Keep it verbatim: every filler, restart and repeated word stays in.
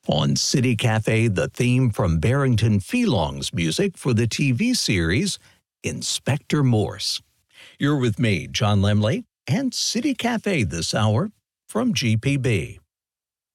On City Cafe, the theme from Barrington Pheelong's music for the T V series Inspector Morse. You're with me, John Lemley, and City Cafe this hour from G P B.